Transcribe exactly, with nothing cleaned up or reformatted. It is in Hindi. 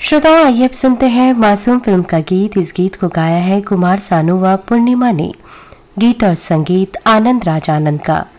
श्रोताओं, आइए अब सुनते हैं मासूम फिल्म का गीत। इस गीत को गाया है कुमार सानू व पूर्णिमा ने। गीत और संगीत आनंद राज आनंद का।